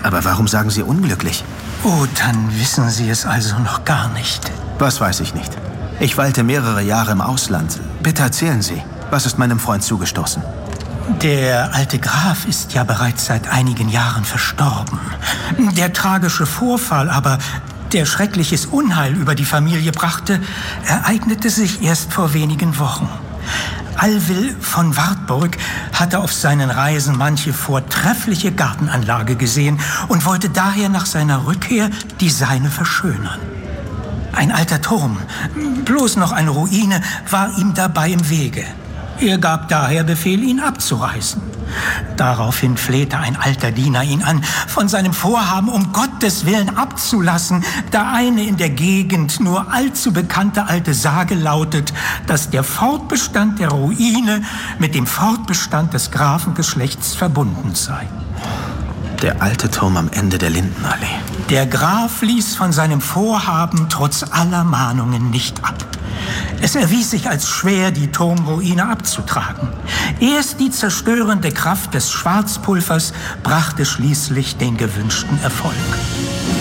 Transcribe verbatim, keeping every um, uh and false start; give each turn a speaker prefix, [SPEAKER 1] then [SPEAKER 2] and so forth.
[SPEAKER 1] Aber warum sagen Sie unglücklich?
[SPEAKER 2] Oh, dann wissen Sie es also noch gar nicht.
[SPEAKER 1] Was weiß ich nicht. Ich weilte mehrere Jahre im Ausland. Bitte erzählen Sie, was ist meinem Freund zugestoßen?
[SPEAKER 2] Der alte Graf ist ja bereits seit einigen Jahren verstorben. Der tragische Vorfall aber, der schreckliches Unheil über die Familie brachte, ereignete sich erst vor wenigen Wochen. Alwil von Wartburg hatte auf seinen Reisen manche vortreffliche Gartenanlage gesehen und wollte daher nach seiner Rückkehr die seine verschönern. Ein alter Turm, bloß noch eine Ruine, war ihm dabei im Wege. Er gab daher Befehl, ihn abzureißen. Daraufhin flehte ein alter Diener ihn an, von seinem Vorhaben um Gottes Willen abzulassen, da eine in der Gegend nur allzu bekannte alte Sage lautet, dass der Fortbestand der Ruine mit dem Fortbestand des Grafengeschlechts verbunden sei.
[SPEAKER 1] Der alte Turm am Ende der Lindenallee.
[SPEAKER 2] Der Graf ließ von seinem Vorhaben trotz aller Mahnungen nicht ab. Es erwies sich als schwer, die Turmruine abzutragen. Erst die zerstörende Kraft des Schwarzpulvers brachte schließlich den gewünschten Erfolg.